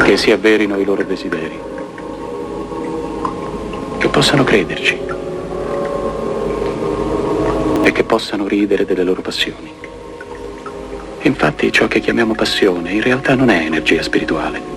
che si avverino i loro desideri, che possano crederci e che possano ridere delle loro passioni. Infatti ciò che chiamiamo passione in realtà non è energia spirituale.